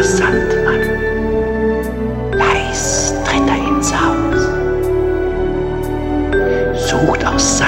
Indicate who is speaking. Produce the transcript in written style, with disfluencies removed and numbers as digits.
Speaker 1: Sandmann. Leis tritt er ins Haus, sucht aus